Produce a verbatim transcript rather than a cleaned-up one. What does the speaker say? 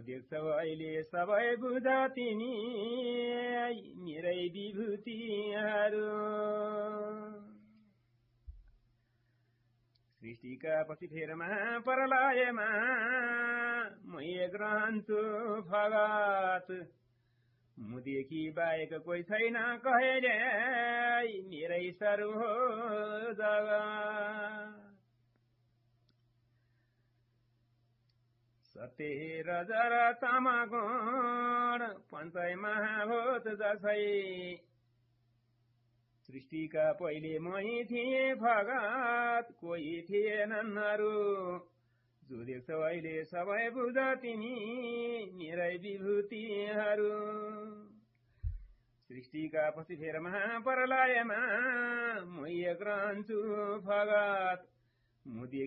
देख्छौ अहिले सबै बुझ तिमी मेरै विभूतिहरू। सृष्टिका पछि फेरमा प्रलयमा म एक रहन्छु भगत। मुदेखि बाहेक कोही छैन कहिले मेरै सर्व हो जगत। सत्य रजर तमगुण पञ्चै महाभूत जसै सृष्टिका पहिले मै थिए भगत कोही थिएनन् अरू। जो देख्छौ अहिले सबै बुझ तिमी मेरै विभूतिहरू। सृष्टिका पछि फेर महाप्रलयमा म एक रहन्छु भगत।